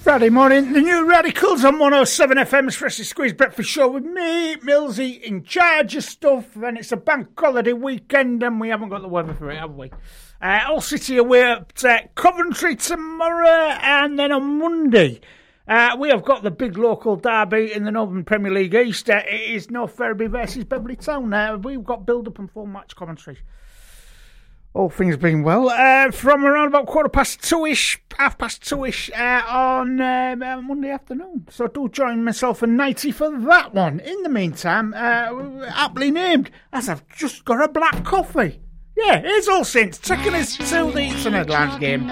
Friday morning, the New Radicals on 107 FM's Freshly Squeezed Breakfast Show with me, Millsy, in charge of stuff, and it's a bank holiday weekend and we haven't got the weather for it, have we? All City away at Coventry tomorrow, and then on Monday we have got the big local derby in the Northern Premier League East. It is North Ferriby versus Beverley Town. We've got build-up and full match commentary. All things being well, from around about 2:15, 2:30 on Monday afternoon. So do join myself and Nighty for that one. In the meantime, aptly named, as I've just got a black coffee. Yeah, here's All Saints taking us to the Eastern Headlands game.